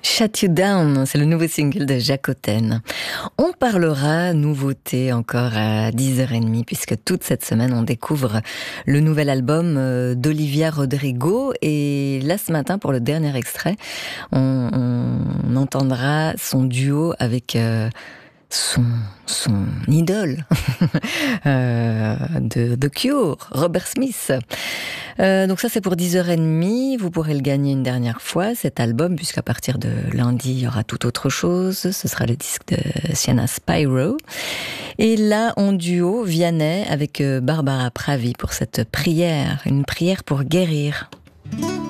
Shut You Down, c'est le nouveau single de Jacoten. On parlera nouveauté encore à 10h30 puisque toute cette semaine on découvre le nouvel album d'Olivia Rodrigo et là ce matin pour le dernier extrait on entendra son duo avec son idole de The Cure, Robert Smith. Donc ça c'est pour 10h30, vous pourrez le gagner une dernière fois cet album puisqu'à partir de lundi il y aura tout autre chose, ce sera le disque de Sienna Spyro et là en duo Vianney avec Barbara Pravi pour cette prière, une prière pour guérir.